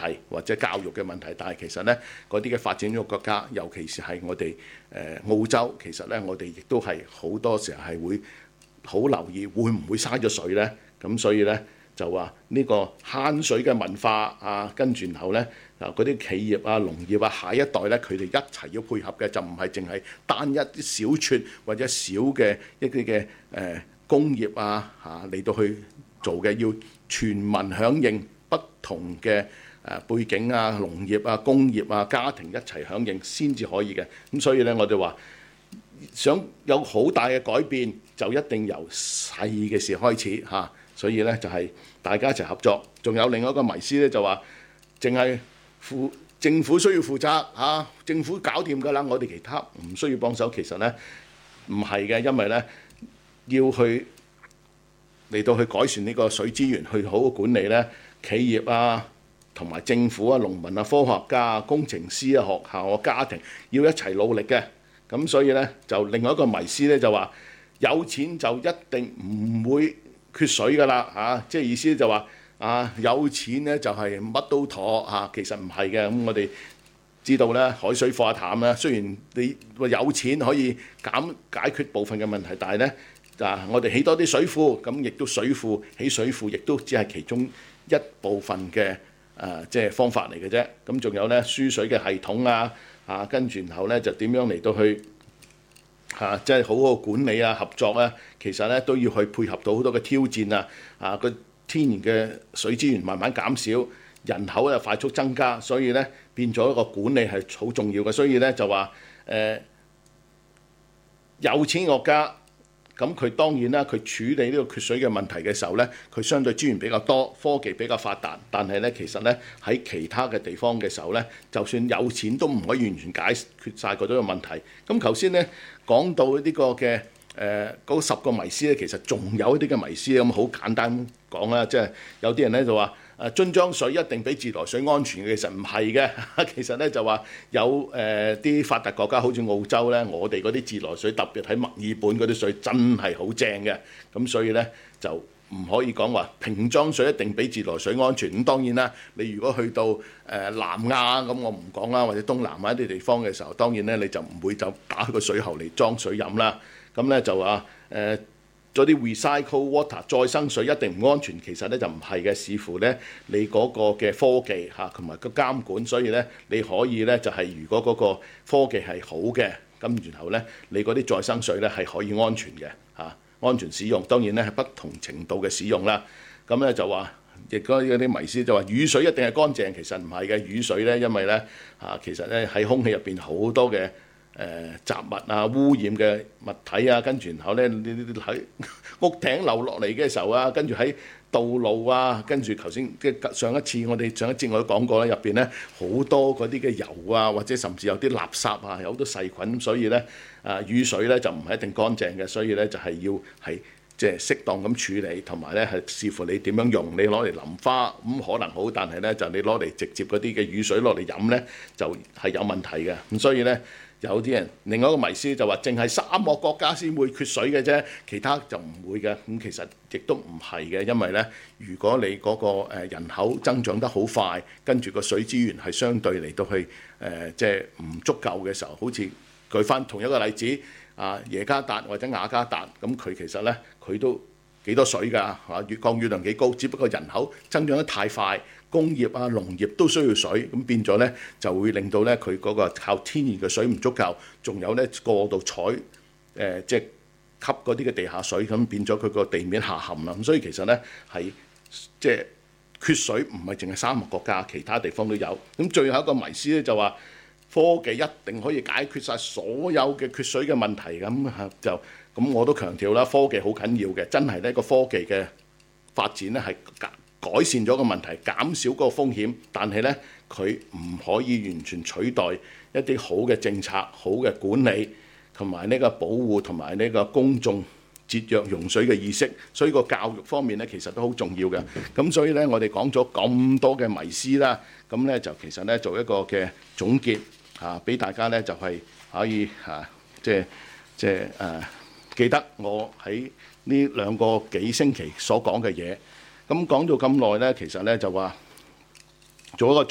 題或者教育嘅問題，但係其實呢，嗰啲嘅發展中國家，尤其是係我哋澳洲，其實呢，我哋亦都係好多時候係會好留意會唔會嘥咗水呢？咁所以呢，就話呢個慳水嘅文化啊，跟住然後呢，嗰啲企業啊、農業啊，下一代呢，佢哋一齊要配合嘅，就唔係淨係單一啲小撮或者小嘅一啲嘅工業啊嚟到去做嘅，要全民響應，不同嘅背景啊、農業啊、工業啊、家庭一齊響應先至可以嘅。咁所以呢，我哋話想有好大嘅改變，就一定由細嘅事開始嚇。所以呢，就係大家一齊合作。仲有另外一個迷思呢，就話淨係政府需要負責嚇，政府搞掂㗎啦，我哋其他唔需要幫手。其實呢，唔係嘅，因為呢，要去嚟到去改善呢個水資源，去好好管理呢，企業啊同埋政府啊、農民啊、科學家啊、工程師啊、學校啊、家庭要一齊努力嘅。咁所以呢，就另外一個迷思呢，就話有錢就一定唔會缺水㗎啦嚇，即係意思就話有錢呢就係乜都妥嚇，其實唔係嘅。咁我哋知道咧，海水化淡啦，雖然你話有錢可以解決部分嘅問題，但係咧我哋起多啲水庫，咁亦都起水庫亦都只係其中一部分嘅即係方法嚟嘅啫。咁仲有咧輸水嘅系統跟住然後咧就點樣嚟到去即係好好管理合作啊，其實咧都要去配合到好多嘅挑戰個天然嘅水資源慢慢減少，人口又快速增加，所以咧變咗一個管理係好重要嘅。所以咧就話有錢國家咁佢當然啦，佢處理呢個缺水嘅問題嘅時候咧，佢相對資源比較多，科技比較發達，但係咧其實咧喺其他嘅地方嘅時候咧，就算有錢都唔可以完全解決晒嗰種嘅問題。咁頭先咧講到呢個嘅嗰10個迷思咧，其實仲有一啲嘅迷思咁，好簡單講啦，即係有啲人咧就話樽裝水一定比自來水安全嘅，其實唔係嘅。其實咧就話有啲發達國家好似澳洲咧，我哋嗰啲自來水特別喺墨爾本嗰啲水真係好正嘅，咁所以咧就唔可以講話瓶裝水一定比自來水安全。咁當然啦，你如果去到南亞咁，我唔講啦，或者東南亞啲地方嘅時候，當然咧你就唔會就打開個水喉嚟裝水飲啦。咁咧就話嗰啲 recycle water 再生水一定唔安全，其實咧就唔係嘅，視乎咧你嗰個嘅科技同埋個監管，所以咧你可以咧就係如果嗰個科技係好嘅，咁然後咧你嗰啲再生水咧係可以安全嘅安全使用。當然咧係不同程度嘅使用啦。咁咧就話亦都有啲迷思就話雨水一定係乾淨，其實唔係嘅。雨水咧因為咧其實咧喺空氣入邊好多嘅雜物污染嘅物體跟住然後咧你喺屋頂流落嚟嘅時候跟住喺道路跟住頭先上一節我哋都講過啦，入邊咧好多嗰啲嘅油或者甚至有啲垃圾有好多細菌，所以咧雨水咧就唔係一定乾淨嘅，所以咧就係要係即係適當咁處理，同埋咧係視乎你點樣用，你攞嚟淋花咁可能好，但係咧就你攞嚟直接嗰啲嘅雨水落嚟飲咧就係有問題嘅。咁所以咧有啲人另外一個迷思就話淨係沙漠國家先會缺水嘅啫，其他就唔會嘅。咁其實亦都唔係嘅，因為咧如果你嗰個人口增長得好快，跟住個水資源係相對嚟到去即係唔足夠嘅時候，好似舉翻同一個例子耶加達或者雅加達，咁佢其實咧佢都幾多水㗎降雨量幾高，只不過人口增長得太快，工業農業都需要水，咁變咗咧就會令到咧佢嗰個靠天然嘅水唔足夠，仲有咧過度採即係吸嗰啲嘅地下水，咁變咗佢個地面下陷啦。咁所以其實咧係即係缺水唔係淨係沙漠國家，其他地方都有。咁最後一個迷思咧就話科技一定可以解決晒所有嘅缺水嘅問題，咁我都強調啦，科技好緊要嘅，真係呢個科技嘅發展咧係改善咗個問題，減少個風險，但係咧佢唔可以完全取代一啲好嘅政策、好嘅管理同埋呢個保護同埋呢個公眾節約用水嘅意識，所以個教育方面咧其實都好重要嘅。咁所以咧我哋講咗咁多嘅迷思啦，咁咧就其實咧做一個嘅總結俾大家咧就係可以記得我喺呢2個幾星期所講嘅嘢。咁講到咁耐咧，其實咧就話做一個